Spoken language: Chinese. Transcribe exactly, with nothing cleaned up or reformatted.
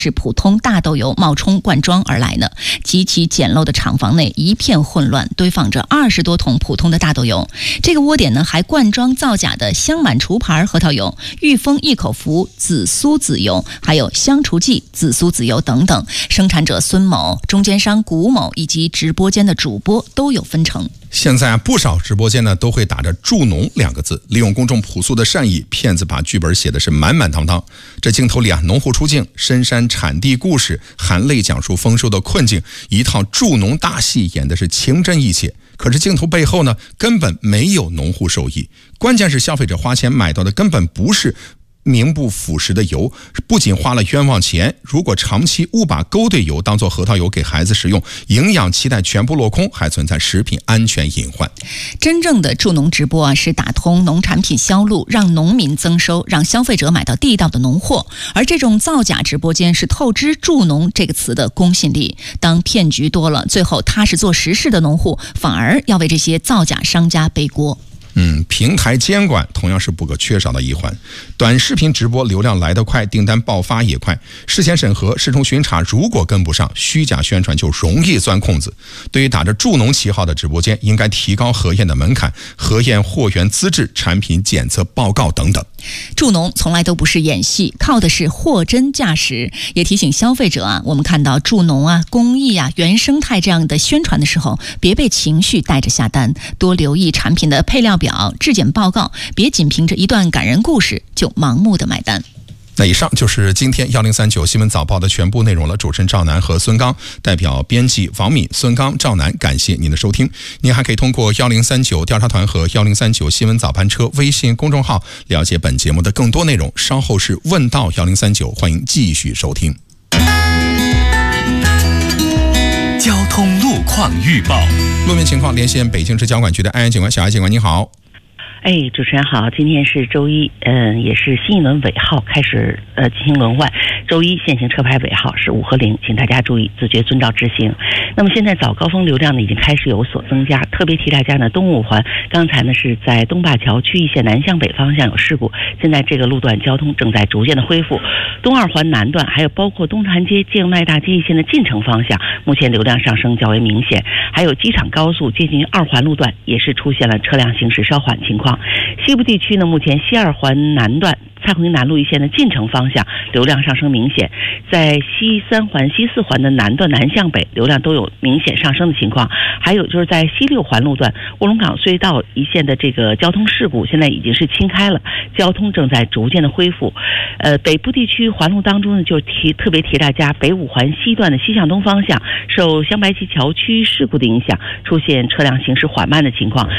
是普通大豆油冒充灌装而来的。极其简陋的厂房内一片混乱，堆放着二十多桶普通的大豆油。这个窝点呢，还灌装造假的香满厨牌核桃油、裕丰一口福紫苏籽油，还有香厨记紫苏籽油等等。生产者孙某、中间商谷某以及直播间的主播都有分成。 现在不少直播间呢都会打着助农两个字，利用公众朴素的善意，骗子把剧本写的是满满当当。这镜头里啊，农户出镜，深山产地故事，含泪讲述丰收的困境，一套助农大戏演的是情真意切。可是镜头背后呢，根本没有农户受益，关键是消费者花钱买到的根本不是名不副实的油，不仅花了冤枉钱，如果长期误把勾兑油当作核桃油给孩子食用，营养期待全部落空，还存在食品安全隐患。 真正的助农直播啊，是打通农产品销路，让农民增收，让消费者买到地道的农货。而这种造假直播间是透支助农这个词的公信力。当骗局多了，最后踏实做实事的农户反而要为这些造假商家背锅。 嗯，平台监管同样是不可缺少的一环。短视频直播流量来得快，订单爆发也快，事前审核、事中巡查如果跟不上，虚假宣传就容易钻空子。对于打着助农旗号的直播间，应该提高核验的门槛，核验货源资质、产品检测报告等等。 助农从来都不是演戏，靠的是货真价实。也提醒消费者啊，我们看到助农啊、公益啊、原生态这样的宣传的时候，别被情绪带着下单，多留意产品的配料表、质检报告，别仅凭着一段感人故事就盲目的买单。 那以上就是今天幺零三九新闻早报的全部内容了。主持人赵楠和孙刚，代表编辑王敏、孙刚、赵楠，感谢您的收听。您还可以通过幺零三九调查团和幺零三九新闻早班车微信公众号了解本节目的更多内容。稍后是问到幺零三九，欢迎继续收听。 交通路况预报， 路面情况连线北京市交管局的安安警官，小安警官你好。 哎，主持人好，今天是周一，嗯，也是新一轮尾号开始呃进行轮换。周一限行车牌尾号是五和零，请大家注意自觉遵照执行。那么现在早高峰流量呢已经开始有所增加，特别提大家呢东五环刚才呢是在东灞桥区域线南向北方向有事故，现在这个路段交通正在逐渐的恢复。东二环南段还有包括东长街、建外大街一线的进城方向，目前流量上升较为明显。还有机场高速接近于二环路段也是出现了车辆行驶稍缓情况。西部地区呢，目前西二环南段蔡闳南路一线的进城方向流量上升明显，在西三环、西四环的南段南向北流量都有明显上升的情况。还有就是在西六环路段卧龙岗隧道一线的这个交通事故现在已经是清开了，交通正在逐渐的恢复。呃，北部地区环路当中呢，就提特别提大家北五环西段的西向东方向受香白旗桥区事故的影响，出现车辆行驶缓慢的情况，